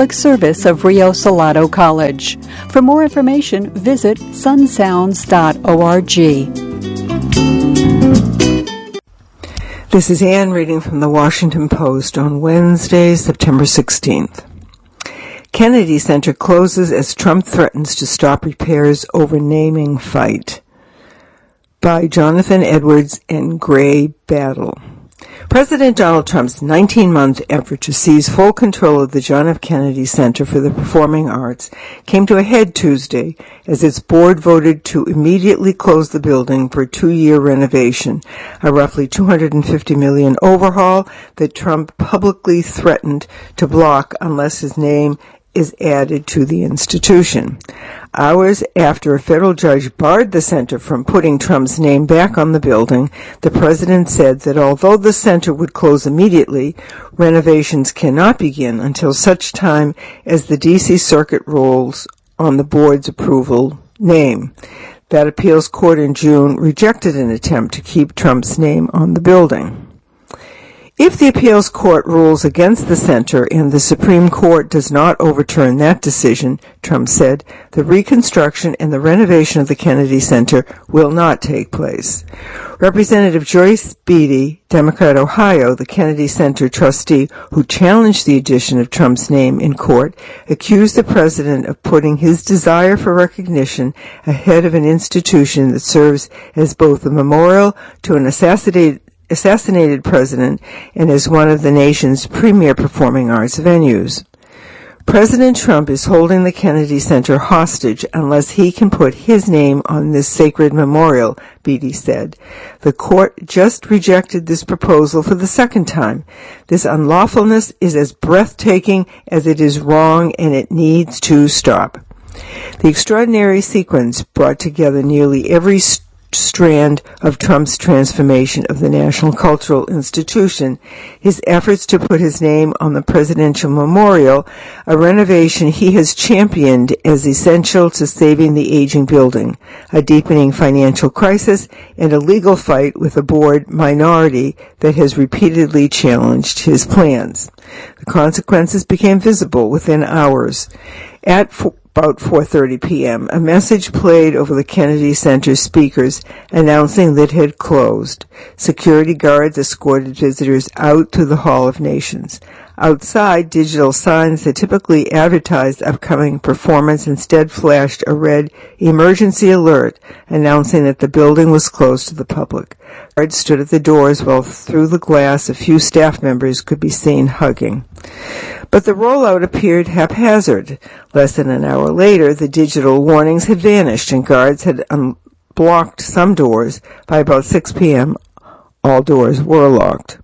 service of Rio Salado College. For more information, visit sunsounds.org. This is Ann reading from the Washington Post on Wednesday, September 16th. Kennedy Center closes as Trump threatens to stop repairs over naming fight. By Jonathan Edwards and Gray Battle. President Donald Trump's 19-month effort to seize full control of the John F. Kennedy Center for the Performing Arts came to a head Tuesday as its board voted to immediately close the building for a 2-year renovation, a roughly $250 million overhaul that Trump publicly threatened to block unless his name is added to the institution. Hours after a federal judge barred the center from putting Trump's name back on the building, the president said that although the center would close immediately, renovations cannot begin until such time as the D.C. Circuit rules on the board's approval name. That appeals court in June rejected an attempt to keep Trump's name on the building. If the appeals court rules against the center and the Supreme Court does not overturn that decision, Trump said, the reconstruction and the renovation of the Kennedy Center will not take place. Representative Joyce Beatty, Democrat Ohio, the Kennedy Center trustee who challenged the addition of Trump's name in court, accused the president of putting his desire for recognition ahead of an institution that serves as both a memorial to an assassinated president and as one of the nation's premier performing arts venues. President Trump is holding the Kennedy Center hostage unless he can put his name on this sacred memorial, Beatty said. The court just rejected this proposal for the second time. This unlawfulness is as breathtaking as it is wrong, and it needs to stop. The extraordinary sequence brought together nearly every strand of Trump's transformation of the National Cultural Institution, his efforts to put his name on the presidential memorial, a renovation he has championed as essential to saving the aging building, a deepening financial crisis, and a legal fight with a board minority that has repeatedly challenged his plans. The consequences became visible within hours. At about 4:30 p.m., a message played over the Kennedy Center speakers announcing that it had closed. Security guards escorted visitors out to the Hall of Nations. Outside, digital signs that typically advertised upcoming performance instead flashed a red emergency alert announcing that the building was closed to the public. Guards stood at the doors while through the glass a few staff members could be seen hugging. But the rollout appeared haphazard. Less than an hour later, the digital warnings had vanished and guards had unblocked some doors. By about 6 p.m., all doors were locked.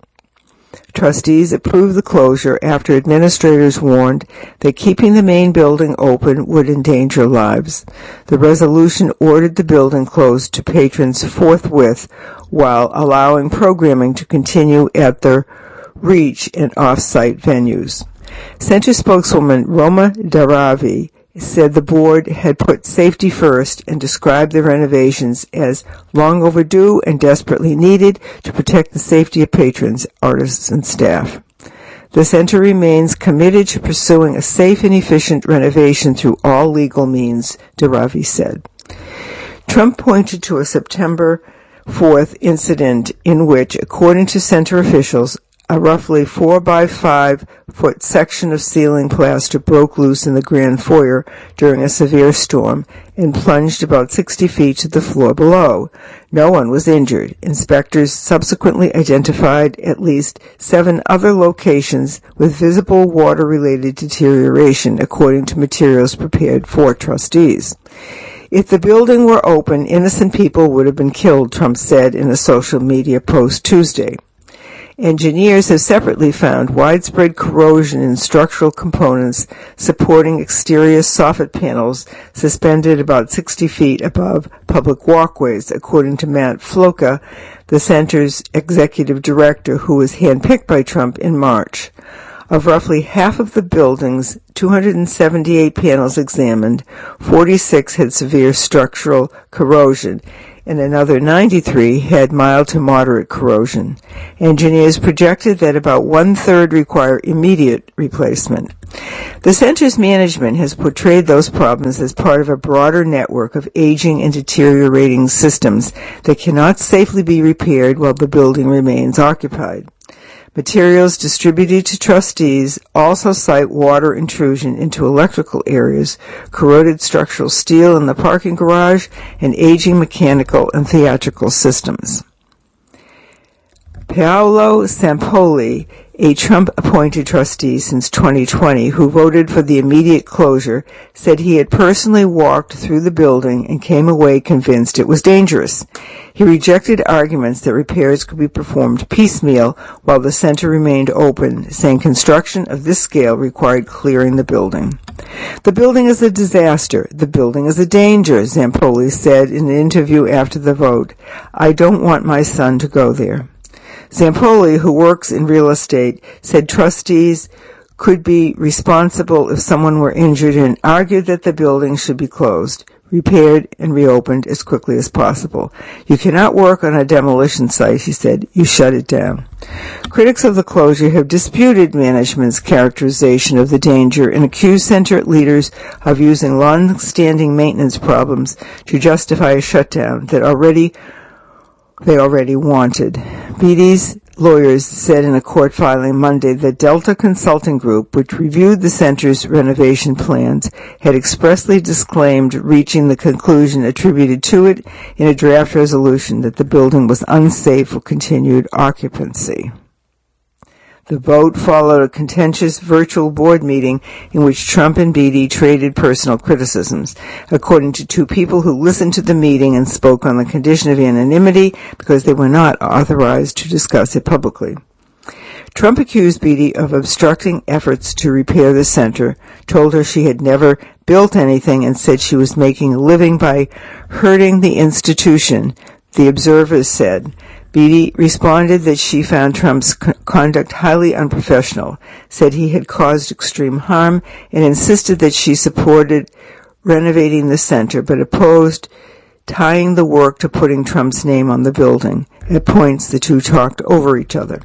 Trustees approved the closure after administrators warned that keeping the main building open would endanger lives. The resolution ordered the building closed to patrons forthwith while allowing programming to continue at the Reach and off-site venues. Center spokeswoman Roma Daravi said the board had put safety first and described the renovations as long overdue and desperately needed to protect the safety of patrons, artists, and staff. The center remains committed to pursuing a safe and efficient renovation through all legal means, Daravi said. Trump pointed to a September 4th incident in which, according to center officials, a roughly 4 by 5 foot section of ceiling plaster broke loose in the grand foyer during a severe storm and plunged about 60 feet to the floor below. No one was injured. Inspectors subsequently identified at least 7 other locations with visible water-related deterioration, according to materials prepared for trustees. If the building were open, innocent people would have been killed, Trump said in a social media post Tuesday. Engineers have separately found widespread corrosion in structural components supporting exterior soffit panels suspended about 60 feet above public walkways, according to Matt Floca, the center's executive director, who was handpicked by Trump in March. Of roughly half of the building's 278 panels examined, 46 had severe structural corrosion, and another 93 had mild to moderate corrosion. Engineers projected that about 1/3 require immediate replacement. The center's management has portrayed those problems as part of a broader network of aging and deteriorating systems that cannot safely be repaired while the building remains occupied. Materials distributed to trustees also cite water intrusion into electrical areas, corroded structural steel in the parking garage, and aging mechanical and theatrical systems. Paolo Sampoli, a Trump-appointed trustee since 2020 who voted for the immediate closure, said he had personally walked through the building and came away convinced it was dangerous. He rejected arguments that repairs could be performed piecemeal while the center remained open, saying construction of this scale required clearing the building. The building is a disaster. The building is a danger, Zampoli said in an interview after the vote. I don't want my son to go there. Zampoli, who works in real estate, said trustees could be responsible if someone were injured and argued that the building should be closed, repaired, and reopened as quickly as possible. You cannot work on a demolition site, he said. You shut it down. Critics of the closure have disputed management's characterization of the danger and accused center leaders of using long-standing maintenance problems to justify a shutdown that they already wanted. Beatty's lawyers said in a court filing Monday that Delta Consulting Group, which reviewed the center's renovation plans, had expressly disclaimed reaching the conclusion attributed to it in a draft resolution that the building was unsafe for continued occupancy. The vote followed a contentious virtual board meeting in which Trump and Beatty traded personal criticisms, according to two people who listened to the meeting and spoke on the condition of anonymity because they were not authorized to discuss it publicly. Trump accused Beatty of obstructing efforts to repair the center, told her she had never built anything, and said she was making a living by hurting the institution, the observers said. Beatty responded that she found Trump's conduct highly unprofessional, said he had caused extreme harm, and insisted that she supported renovating the center, but opposed tying the work to putting Trump's name on the building. At points, the two talked over each other.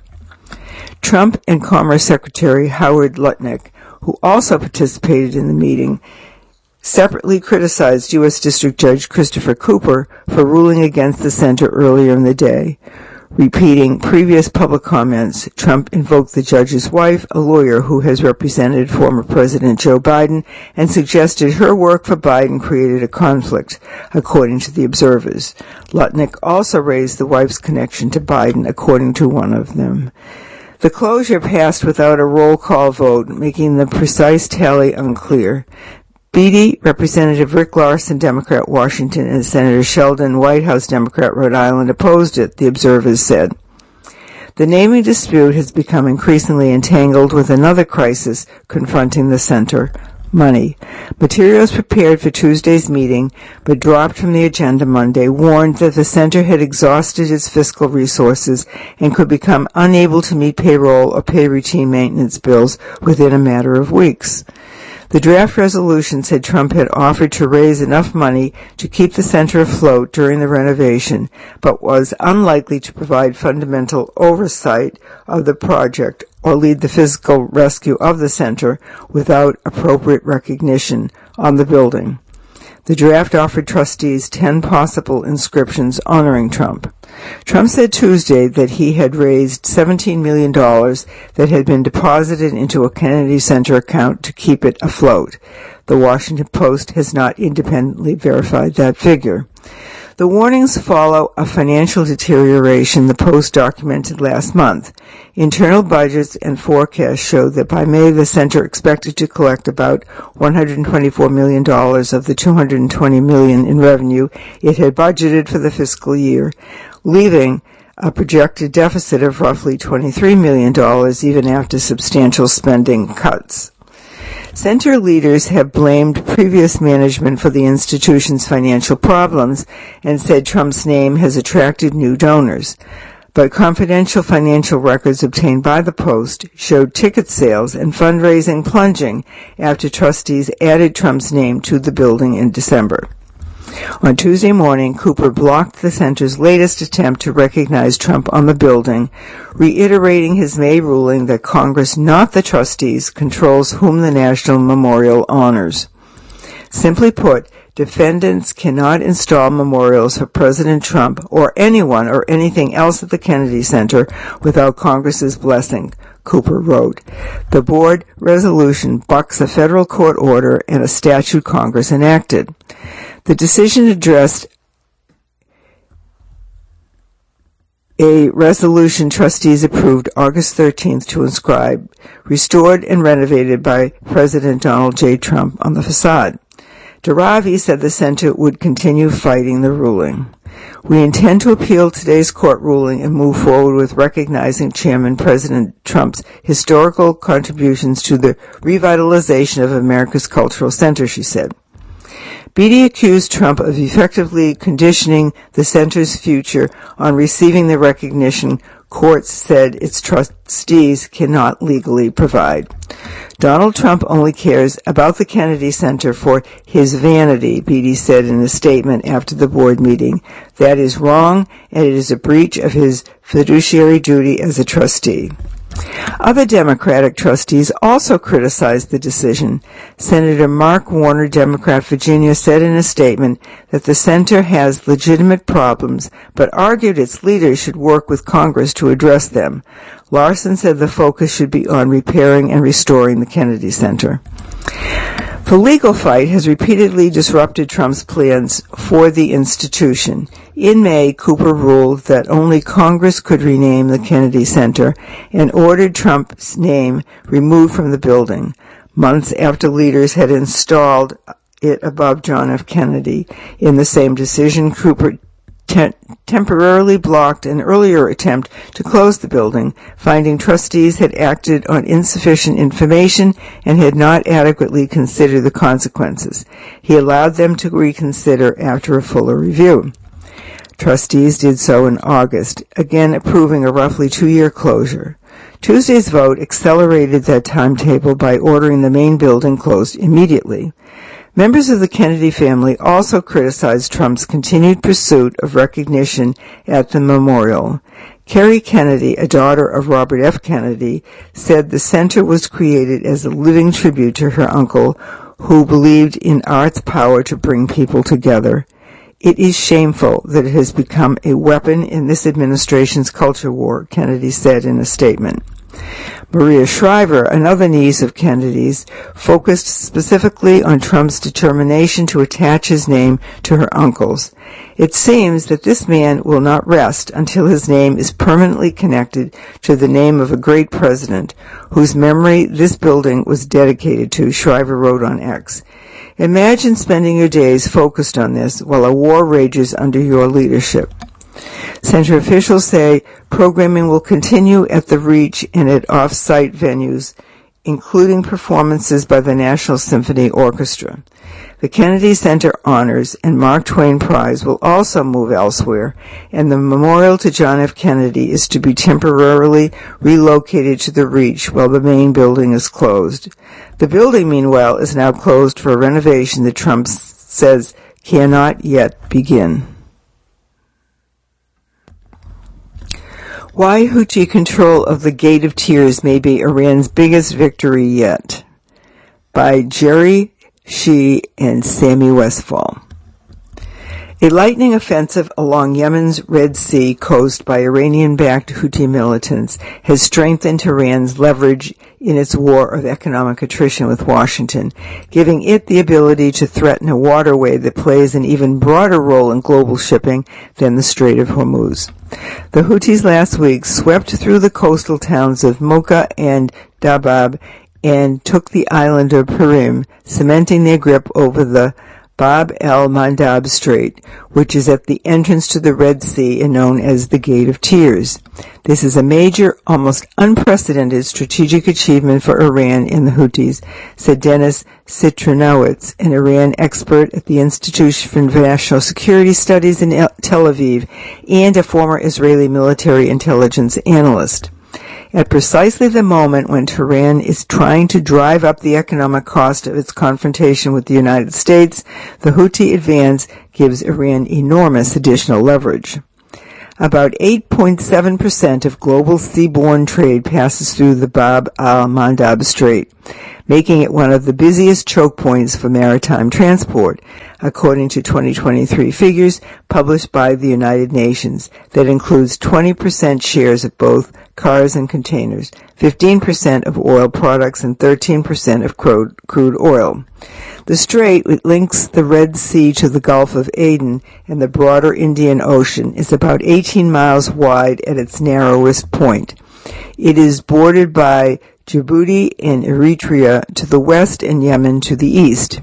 Trump and Commerce Secretary Howard Lutnick, who also participated in the meeting, separately criticized U.S. District Judge Christopher Cooper for ruling against the center earlier in the day. Repeating previous public comments, Trump invoked the judge's wife, a lawyer who has represented former President Joe Biden, and suggested her work for Biden created a conflict, according to the observers. Lutnick also raised the wife's connection to Biden, according to one of them. The closure passed without a roll call vote, making the precise tally unclear. Beatty, Representative Rick Larson, Democrat, Washington, and Senator Sheldon, White House Democrat, Rhode Island, opposed it, the observers said. The naming dispute has become increasingly entangled with another crisis confronting the center, money. Materials prepared for Tuesday's meeting, but dropped from the agenda Monday, warned that the center had exhausted its fiscal resources and could become unable to meet payroll or pay routine maintenance bills within a matter of weeks. The draft resolution said Trump had offered to raise enough money to keep the center afloat during the renovation, but was unlikely to provide fundamental oversight of the project or lead the physical rescue of the center without appropriate recognition on the building. The draft offered trustees 10 possible inscriptions honoring Trump. Trump said Tuesday that he had raised $17 million that had been deposited into a Kennedy Center account to keep it afloat. The Washington Post has not independently verified that figure. The warnings follow a financial deterioration the Post documented last month. Internal budgets and forecasts showed that by May the center expected to collect about $124 million of the $220 million in revenue it had budgeted for the fiscal year, leaving a projected deficit of roughly $23 million even after substantial spending cuts. Center leaders have blamed previous management for the institution's financial problems and said Trump's name has attracted new donors. But confidential financial records obtained by the Post showed ticket sales and fundraising plunging after trustees added Trump's name to the building in December. On Tuesday morning, Cooper blocked the center's latest attempt to recognize Trump on the building, reiterating his May ruling that Congress, not the trustees, controls whom the National Memorial honors. Simply put, defendants cannot install memorials for President Trump or anyone or anything else at the Kennedy Center without Congress's blessing, Cooper wrote. The board resolution bucks a federal court order and a statute Congress enacted. The decision addressed a resolution trustees approved August 13th to inscribe, restored and renovated by President Donald J. Trump on the facade. Daravi said the center would continue fighting the ruling. We intend to appeal today's court ruling and move forward with recognizing Chairman President Trump's historical contributions to the revitalization of America's cultural center, she said. Beatty accused Trump of effectively conditioning the center's future on receiving the recognition courts said its trustees cannot legally provide. Donald Trump only cares about the Kennedy Center for his vanity, Beatty said in a statement after the board meeting. That is wrong, and it is a breach of his fiduciary duty as a trustee. Other Democratic trustees also criticized the decision. Senator Mark Warner, Democrat, Virginia, said in a statement that the center has legitimate problems, but argued its leaders should work with Congress to address them. Larson said the focus should be on repairing and restoring the Kennedy Center. The legal fight has repeatedly disrupted Trump's plans for the institution. In May, Cooper ruled that only Congress could rename the Kennedy Center and ordered Trump's name removed from the building, months after leaders had installed it above John F. Kennedy. In the same decision, Cooper temporarily blocked an earlier attempt to close the building, finding trustees had acted on insufficient information and had not adequately considered the consequences. He allowed them to reconsider after a fuller review. Trustees did so in August, again approving a roughly 2-year closure. Tuesday's vote accelerated that timetable by ordering the main building closed immediately. Members of the Kennedy family also criticized Trump's continued pursuit of recognition at the memorial. Kerry Kennedy, a daughter of Robert F. Kennedy, said the center was created as a living tribute to her uncle, who believed in art's power to bring people together. It is shameful that it has become a weapon in this administration's culture war, Kennedy said in a statement. Maria Shriver, another niece of Kennedy's, focused specifically on Trump's determination to attach his name to her uncle's. It seems that this man will not rest until his name is permanently connected to the name of a great president, whose memory this building was dedicated to, Shriver wrote on X. Imagine spending your days focused on this while a war rages under your leadership. Center officials say programming will continue at the Reach and at off-site venues, including performances by the National Symphony Orchestra. The Kennedy Center Honors and Mark Twain Prize will also move elsewhere, and the memorial to John F. Kennedy is to be temporarily relocated to the Reach while the main building is closed. The building, meanwhile, is now closed for a renovation that Trump says cannot yet begin. Why Houthi control of the Gate of Tears may be Iran's biggest victory yet, by Jerry Shih and Sammy Westfall. A lightning offensive along Yemen's Red Sea coast by Iranian-backed Houthi militants has strengthened Iran's leverage in its war of economic attrition with Washington, giving it the ability to threaten a waterway that plays an even broader role in global shipping than the Strait of Hormuz. The Houthis last week swept through the coastal towns of Mocha and Dabab and took the island of Perim, cementing their grip over the Bab el-Mandab Strait, which is at the entrance to the Red Sea and known as the Gate of Tears. This is a major, almost unprecedented strategic achievement for Iran and the Houthis, said Denis Citronowitz, an Iran expert at the Institute for National Security Studies in Tel Aviv and a former Israeli military intelligence analyst. At precisely the moment when Tehran is trying to drive up the economic cost of its confrontation with the United States, the Houthi advance gives Iran enormous additional leverage. About 8.7% of global seaborne trade passes through the Bab al-Mandab Strait, making it one of the busiest choke points for maritime transport, according to 2023 figures published by the United Nations that includes 20% shares of both cars and containers, 15% of oil products, and 13% of crude oil. The strait, which links the Red Sea to the Gulf of Aden and the broader Indian Ocean, is about 18 miles wide at its narrowest point. It is bordered by Djibouti and Eritrea to the west and Yemen to the east.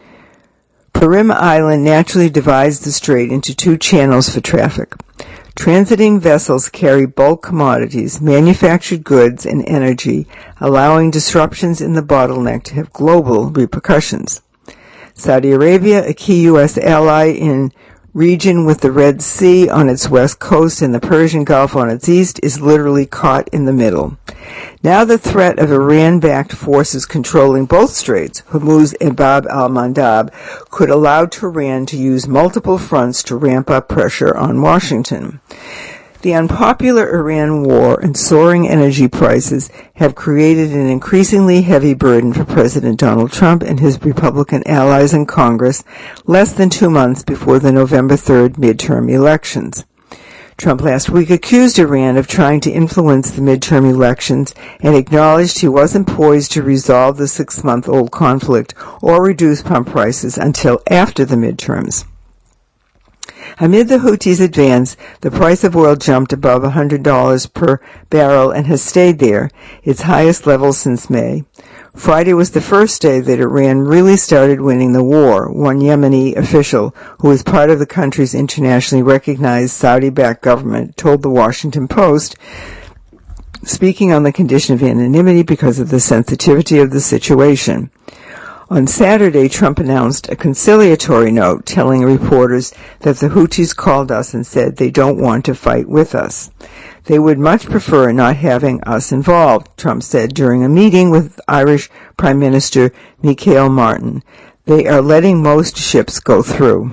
Perim Island naturally divides the strait into two channels for traffic. Transiting vessels carry bulk commodities, manufactured goods, and energy, allowing disruptions in the bottleneck to have global repercussions. Saudi Arabia, a key U.S. ally in region with the Red Sea on its west coast and the Persian Gulf on its east, is literally caught in the middle. Now the threat of Iran-backed forces controlling both straits, Hormuz and Bab al-Mandab, could allow Tehran to use multiple fronts to ramp up pressure on Washington. The unpopular Iran war and soaring energy prices have created an increasingly heavy burden for President Donald Trump and his Republican allies in Congress less than 2 months before the November 3rd midterm elections. Trump last week accused Iran of trying to influence the midterm elections and acknowledged he wasn't poised to resolve the 6-month-old conflict or reduce pump prices until after the midterms. Amid the Houthis' advance, the price of oil jumped above $100 per barrel and has stayed there, its highest level since May. Friday was the first day that Iran really started winning the war, one Yemeni official, who is part of the country's internationally recognized Saudi-backed government, told the Washington Post, speaking on the condition of anonymity because of the sensitivity of the situation. On Saturday, Trump announced a conciliatory note telling reporters that the Houthis called us and said they don't want to fight with us. They would much prefer not having us involved, Trump said during a meeting with Irish Prime Minister Michael Martin. They are letting most ships go through.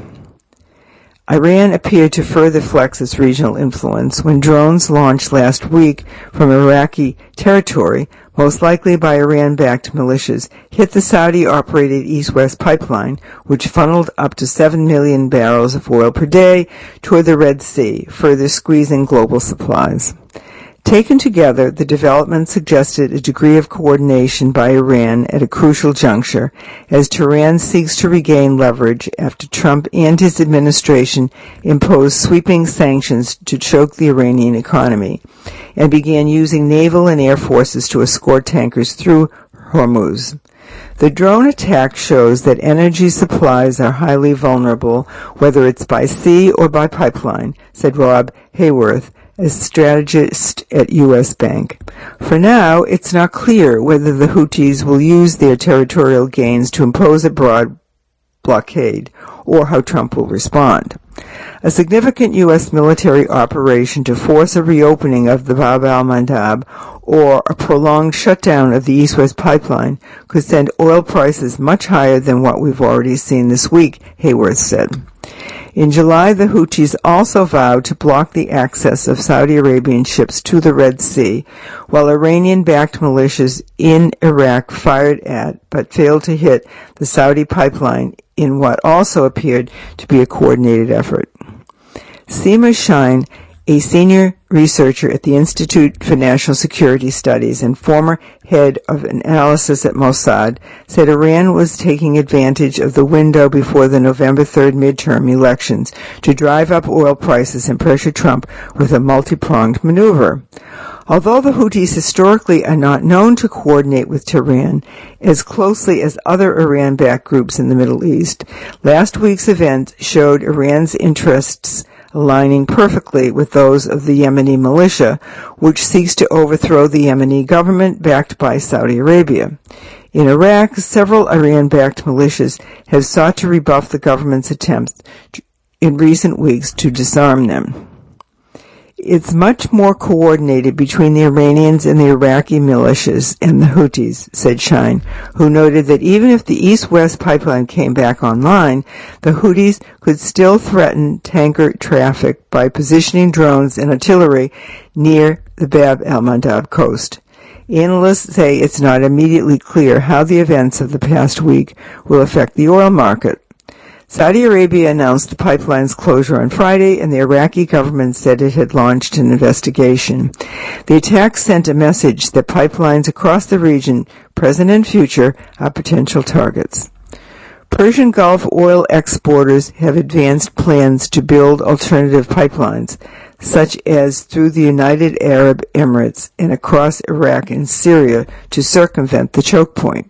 Iran appeared to further flex its regional influence when drones launched last week from Iraqi territory, most likely by Iran-backed militias, hit the Saudi-operated East-West pipeline, which funneled up to 7 million barrels of oil per day toward the Red Sea, further squeezing global supplies. Taken together, the development suggested a degree of coordination by Iran at a crucial juncture, as Tehran seeks to regain leverage after Trump and his administration imposed sweeping sanctions to choke the Iranian economy, and began using naval and air forces to escort tankers through Hormuz. The drone attack shows that energy supplies are highly vulnerable, whether it's by sea or by pipeline, said Rob Hayworth, a strategist at U.S. Bank. For now, it's not clear whether the Houthis will use their territorial gains to impose a broad blockade, or how Trump will respond. A significant U.S. military operation to force a reopening of the Bab al-Mandab or a prolonged shutdown of the East-West pipeline could send oil prices much higher than what we've already seen this week, Hayworth said. In July, the Houthis also vowed to block the access of Saudi Arabian ships to the Red Sea, while Iranian-backed militias in Iraq fired at but failed to hit the Saudi pipeline in what also appeared to be a coordinated effort. Seema Shine, a senior researcher at the Institute for National Security Studies and former head of analysis at Mossad, said Iran was taking advantage of the window before the November 3rd midterm elections to drive up oil prices and pressure Trump with a multi-pronged maneuver. Although the Houthis historically are not known to coordinate with Tehran as closely as other Iran-backed groups in the Middle East, last week's event showed Iran's interests aligning perfectly with those of the Yemeni militia, which seeks to overthrow the Yemeni government backed by Saudi Arabia. In Iraq, several Iran-backed militias have sought to rebuff the government's attempts in recent weeks to disarm them. It's much more coordinated between the Iranians and the Iraqi militias and the Houthis, said Shine, who noted that even if the East-West pipeline came back online, the Houthis could still threaten tanker traffic by positioning drones and artillery near the Bab el-Mandab coast. Analysts say it's not immediately clear how the events of the past week will affect the oil market. Saudi Arabia announced the pipeline's closure on Friday, and the Iraqi government said it had launched an investigation. The attack sent a message that pipelines across the region, present and future, are potential targets. Persian Gulf oil exporters have advanced plans to build alternative pipelines, such as through the United Arab Emirates and across Iraq and Syria to circumvent the choke point.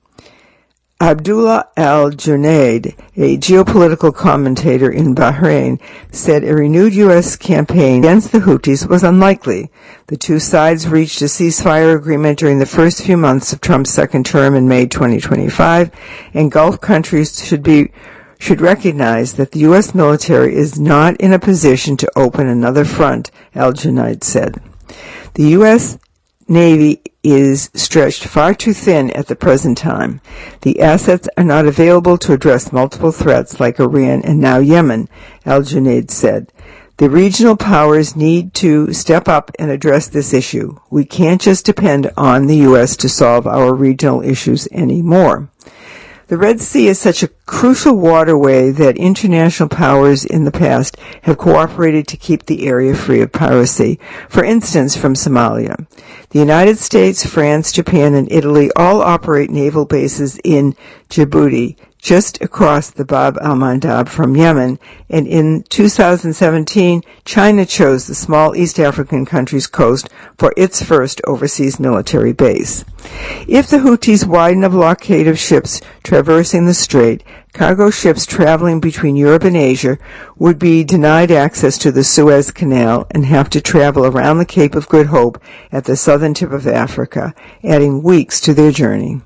Abdullah al-Junaid, a geopolitical commentator in Bahrain, said a renewed U.S. campaign against the Houthis was unlikely. The two sides reached a ceasefire agreement during the first few months of Trump's second term in May 2025, and Gulf countries should recognize that the U.S. military is not in a position to open another front, al-Junaid said. The U.S. Navy is stretched far too thin at the present time. The assets are not available to address multiple threats like Iran and now Yemen, al-Junaid said. The regional powers need to step up and address this issue. We can't just depend on the U.S. to solve our regional issues anymore. The Red Sea is such a crucial waterway that international powers in the past have cooperated to keep the area free of piracy, for instance from Somalia. The United States, France, Japan, and Italy all operate naval bases in Djibouti, just across the Bab al-Mandab from Yemen, and in 2017, China chose the small East African country's coast for its first overseas military base. If the Houthis widen a blockade of ships traversing the strait, cargo ships traveling between Europe and Asia would be denied access to the Suez Canal and have to travel around the Cape of Good Hope at the southern tip of Africa, adding weeks to their journey.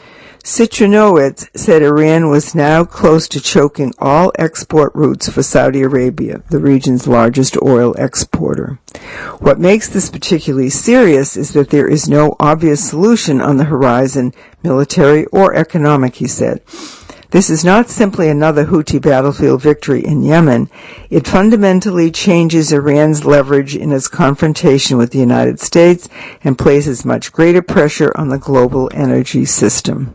Citronowitz said Iran was now close to choking all export routes for Saudi Arabia, the region's largest oil exporter. What makes this particularly serious is that there is no obvious solution on the horizon, military or economic, he said. This is not simply another Houthi battlefield victory in Yemen. It fundamentally changes Iran's leverage in its confrontation with the United States and places much greater pressure on the global energy system.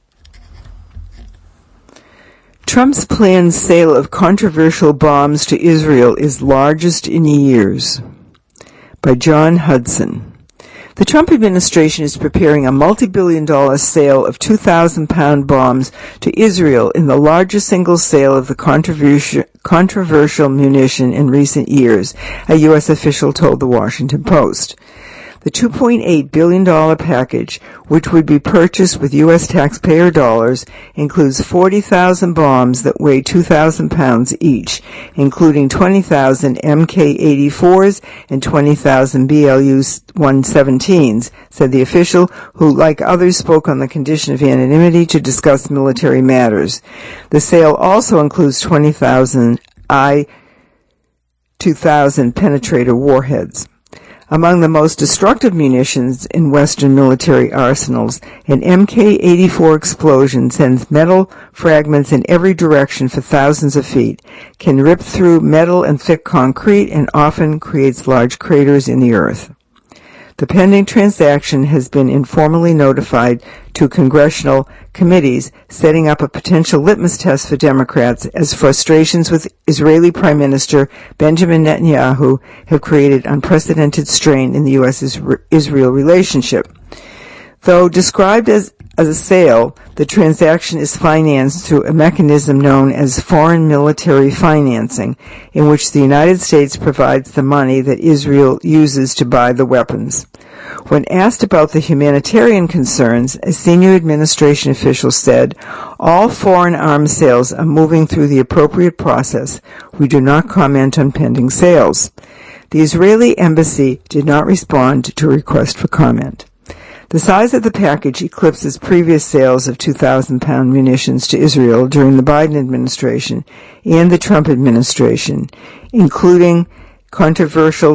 Trump's planned sale of controversial bombs to Israel is largest in years. By John Hudson. The Trump administration is preparing a multi-billion-dollar sale of 2,000-pound bombs to Israel in the largest single sale of the controversial munition in recent years, a U.S. official told the Washington Post. The $2.8 billion package, which would be purchased with U.S. taxpayer dollars, includes 40,000 bombs that weigh 2,000 pounds each, including 20,000 Mk-84s and 20,000 BLU-117s, said the official, who, like others, spoke on the condition of anonymity to discuss military matters. The sale also includes 20,000 I-2000 penetrator warheads. Among the most destructive munitions in Western military arsenals, an Mk-84 explosion sends metal fragments in every direction for thousands of feet, can rip through metal and thick concrete, and often creates large craters in the earth. The pending transaction has been informally notified to congressional committees, setting up a potential litmus test for Democrats as frustrations with Israeli Prime Minister Benjamin Netanyahu have created unprecedented strain in the U.S.-Israel relationship. Though described as a sale, the transaction is financed through a mechanism known as foreign military financing, in which the United States provides the money that Israel uses to buy the weapons. When asked about the humanitarian concerns, a senior administration official said, "All foreign arms sales are moving through the appropriate process. We do not comment on pending sales." The Israeli embassy did not respond to a request for comment. The size of the package eclipses previous sales of 2,000-pound munitions to Israel during the Biden administration and the Trump administration, including controversial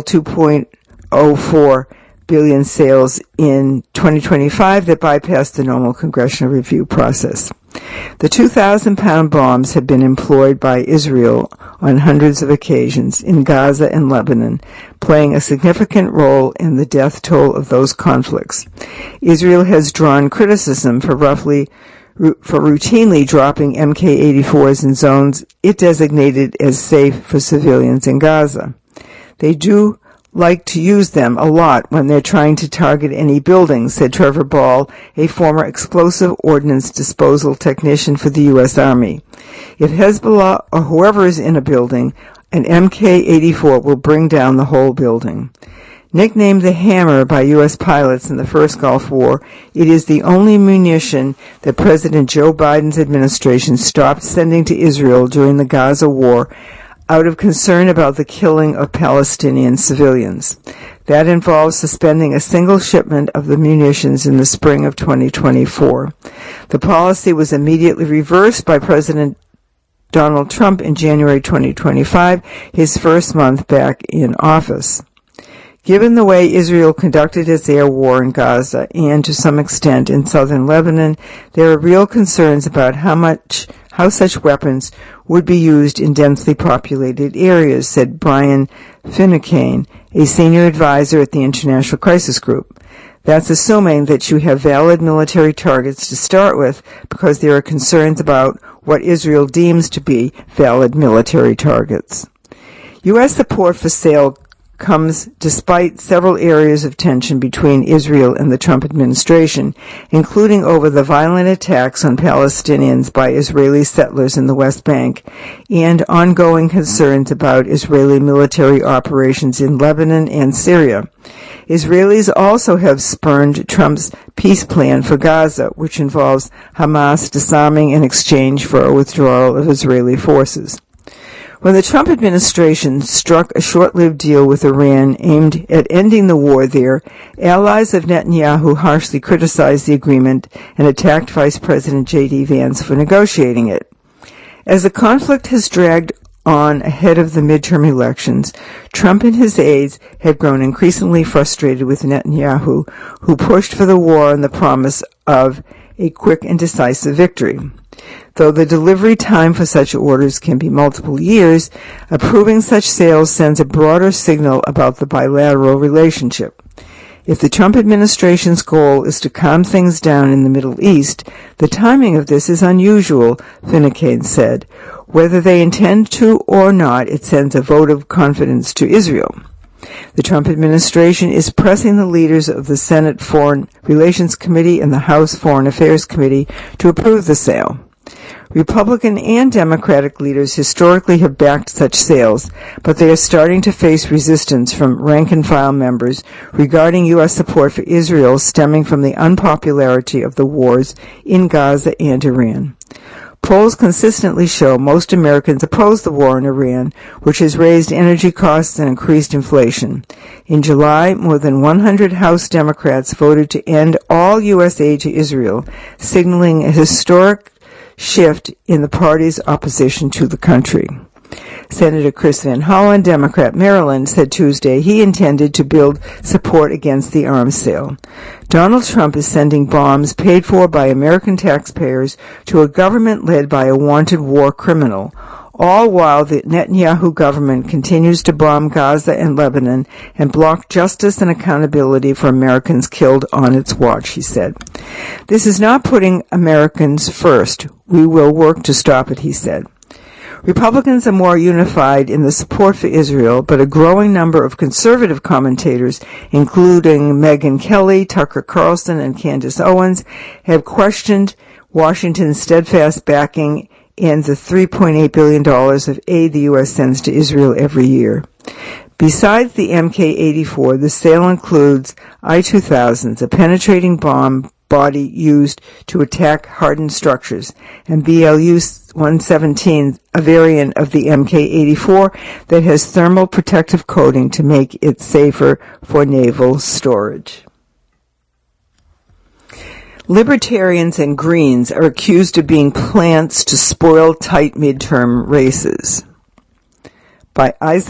$2.04 billion sales in 2025 that bypassed the normal congressional review process. The 2,000-pound bombs have been employed by Israel on hundreds of occasions in Gaza and Lebanon, playing a significant role in the death toll of those conflicts. Israel has drawn criticism for routinely dropping Mk-84s in zones it designated as safe for civilians in Gaza. They do like to use them a lot when they're trying to target any buildings, said Trevor Ball, a former explosive ordnance disposal technician for the U.S. Army. If Hezbollah or whoever is in a building, an Mk-84 will bring down the whole building. Nicknamed the Hammer by U.S. pilots in the first Gulf War, it is the only munition that President Joe Biden's administration stopped sending to Israel during the Gaza war out of concern about the killing of Palestinian civilians. That involves suspending a single shipment of the munitions in the spring of 2024. The policy was immediately reversed by President Donald Trump in January 2025, his first month back in office. Given the way Israel conducted its air war in Gaza and, to some extent, in southern Lebanon, there are real concerns about how such weapons would be used in densely populated areas, said Brian Finucane, a senior advisor at the International Crisis Group. That's assuming that you have valid military targets to start with, because there are concerns about what Israel deems to be valid military targets. U.S. support for sale comes despite several areas of tension between Israel and the Trump administration, including over the violent attacks on Palestinians by Israeli settlers in the West Bank and ongoing concerns about Israeli military operations in Lebanon and Syria. Israelis also have spurned Trump's peace plan for Gaza, which involves Hamas disarming in exchange for a withdrawal of Israeli forces. When the Trump administration struck a short-lived deal with Iran aimed at ending the war there, allies of Netanyahu harshly criticized the agreement and attacked Vice President J.D. Vance for negotiating it. As the conflict has dragged on ahead of the midterm elections, Trump and his aides had grown increasingly frustrated with Netanyahu, who pushed for the war on the promise of a quick and decisive victory. Though the delivery time for such orders can be multiple years, approving such sales sends a broader signal about the bilateral relationship. If the Trump administration's goal is to calm things down in the Middle East, the timing of this is unusual, Finucane said. Whether they intend to or not, it sends a vote of confidence to Israel. The Trump administration is pressing the leaders of the Senate Foreign Relations Committee and the House Foreign Affairs Committee to approve the sale. Republican and Democratic leaders historically have backed such sales, but they are starting to face resistance from rank-and-file members regarding U.S. support for Israel stemming from the unpopularity of the wars in Gaza and Iran. Polls consistently show most Americans oppose the war in Iran, which has raised energy costs and increased inflation. In July, more than 100 House Democrats voted to end all U.S. aid to Israel, signaling a historic shift in the party's opposition to the country. Senator Chris Van Hollen, Democrat Maryland, said Tuesday he intended to build support against the arms sale. Donald Trump is sending bombs paid for by American taxpayers to a government led by a wanted war criminal, all while the Netanyahu government continues to bomb Gaza and Lebanon and block justice and accountability for Americans killed on its watch, he said. This is not putting Americans first. We will work to stop it, he said. Republicans are more unified in the support for Israel, but a growing number of conservative commentators, including Megyn Kelly, Tucker Carlson, and Candace Owens, have questioned Washington's steadfast backing and the $3.8 billion of aid the U.S. sends to Israel every year. Besides the Mk-84, the sale includes I-2000s, a penetrating bomb body used to attack hardened structures, and BLU-117, a variant of the Mk-84 that has thermal protective coating to make it safer for naval storage. Libertarians and Greens are accused of being plants to spoil tight midterm races. By Isaac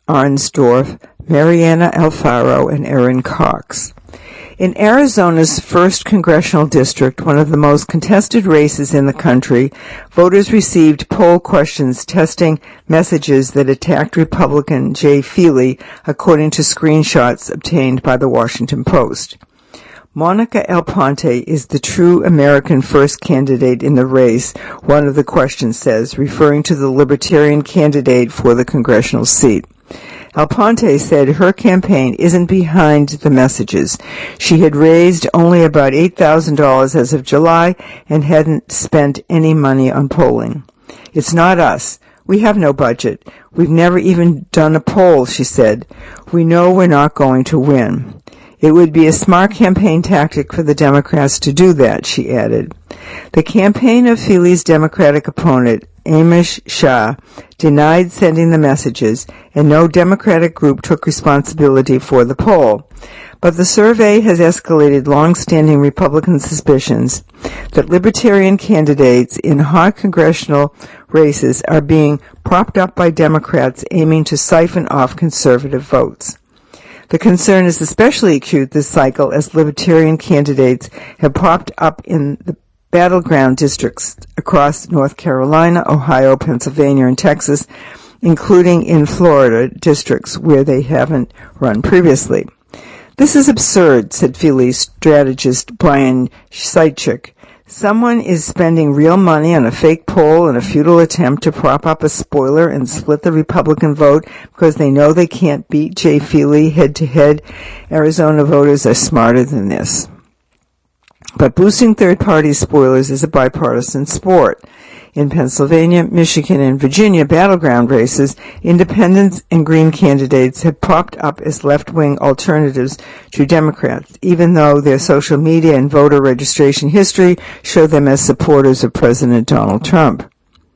Arnsdorf, Mariana Alfaro, and Erin Cox. In Arizona's 1st Congressional District, one of the most contested races in the country, voters received poll questions testing messages that attacked Republican Jay Feely, according to screenshots obtained by the Washington Post. Monica Alponte is the true American first candidate in the race, one of the questions says, referring to the Libertarian candidate for the congressional seat. Alponte said her campaign isn't behind the messages. She had raised only about $8,000 as of July and hadn't spent any money on polling. It's not us. We have no budget. We've never even done a poll, she said. We know we're not going to win. It would be a smart campaign tactic for the Democrats to do that, she added. The campaign of Feely's Democratic opponent, Amish Shah, denied sending the messages, and no Democratic group took responsibility for the poll. But the survey has escalated long-standing Republican suspicions that Libertarian candidates in hot congressional races are being propped up by Democrats aiming to siphon off conservative votes. The concern is especially acute this cycle as Libertarian candidates have popped up in the battleground districts across North Carolina, Ohio, Pennsylvania, and Texas, including in Florida districts where they haven't run previously. This is absurd, said Feely's strategist Brian Seichik. Someone is spending real money on a fake poll in a futile attempt to prop up a spoiler and split the Republican vote because they know they can't beat Jay Feely head-to-head. Arizona voters are smarter than this. But boosting third-party spoilers is a bipartisan sport. In Pennsylvania, Michigan, and Virginia battleground races, independents and Green candidates have popped up as left-wing alternatives to Democrats, even though their social media and voter registration history show them as supporters of President Donald Trump.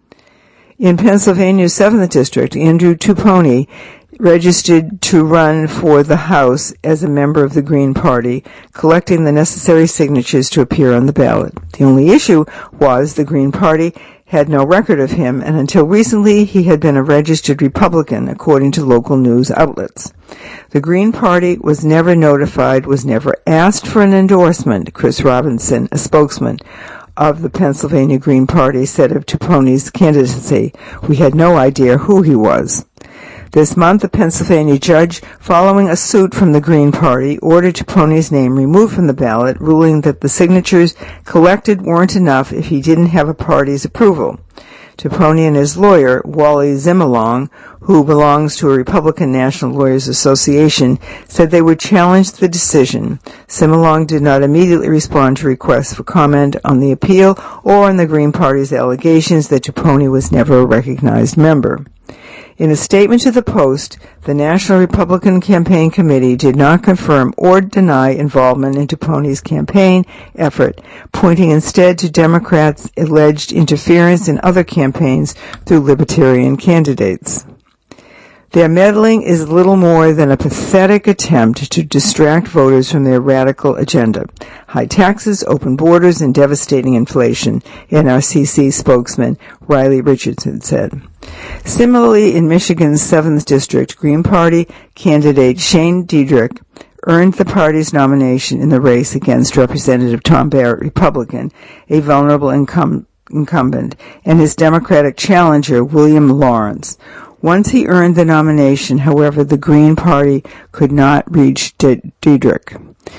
In Pennsylvania's 7th District, Andrew Tuponi registered to run for the House as a member of the Green Party, collecting the necessary signatures to appear on the ballot. The only issue was the Green Party had no record of him, and until recently he had been a registered Republican, according to local news outlets. The Green Party was never notified, was never asked for an endorsement. Chris Robinson, a spokesman of the Pennsylvania Green Party, said of Tuponi's candidacy, "We had no idea who he was." This month, a Pennsylvania judge, following a suit from the Green Party, ordered Tuponi's name removed from the ballot, ruling that the signatures collected weren't enough if he didn't have a party's approval. Tuponi and his lawyer, Wally Zimmerlong, who belongs to a Republican National Lawyers Association, said they would challenge the decision. Zimmerlong did not immediately respond to requests for comment on the appeal or on the Green Party's allegations that Tuponi was never a recognized member. In a statement to the Post, the National Republican Campaign Committee did not confirm or deny involvement in Tuponi's campaign effort, pointing instead to Democrats' alleged interference in other campaigns through Libertarian candidates. Their meddling is little more than a pathetic attempt to distract voters from their radical agenda. High taxes, open borders, and devastating inflation, NRCC spokesman Riley Richardson said. Similarly, in Michigan's 7th District, Green Party candidate Shane Diedrich earned the party's nomination in the race against Representative Tom Barrett, Republican, a vulnerable incumbent, and his Democratic challenger, William Lawrence. Once he earned the nomination, however, the Green Party could not reach Diedrich.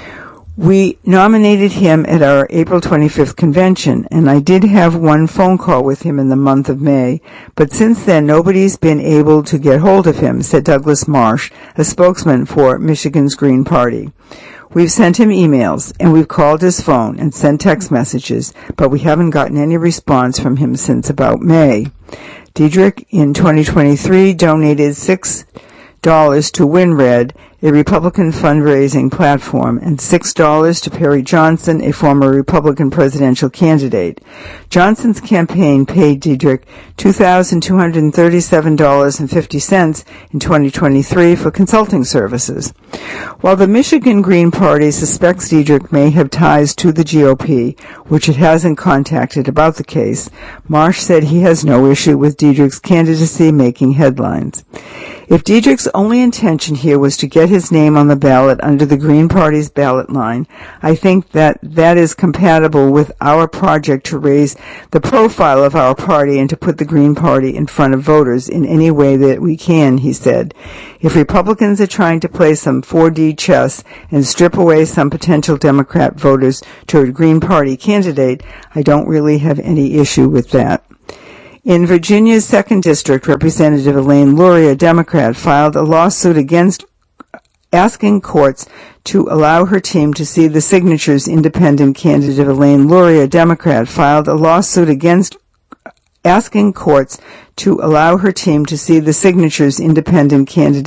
We nominated him at our April 25th convention, and I did have one phone call with him in the month of May, but since then nobody's been able to get hold of him, said Douglas Marsh, a spokesman for Michigan's Green Party. We've sent him emails, and we've called his phone and sent text messages, but we haven't gotten any response from him since about May. Diedrich, in 2023, donated $6 to WinRed, a Republican fundraising platform, and $6 to Perry Johnson, a former Republican presidential candidate. Johnson's campaign paid Diedrich $2,237.50 in 2023 for consulting services. While the Michigan Green Party suspects Diedrich may have ties to the GOP, which it hasn't contacted about the case, Marsh said he has no issue with Diedrich's candidacy making headlines. If Diedrich's only intention here was to get his name on the ballot under the Green Party's ballot line, I think that is compatible with our project to raise the profile of our party and to put the Green Party in front of voters in any way that we can, he said. If Republicans are trying to play some 4D chess and strip away some potential Democrat voters to a Green Party candidate, I don't really have any issue with that. In Virginia's 2nd District, Representative Elaine Luria, Democrat, filed a lawsuit against asking courts to allow her team to see the signatures. Independent candidate Elaine Luria, Democrat, filed a lawsuit against asking courts to allow her team to see the signatures. Independent candidate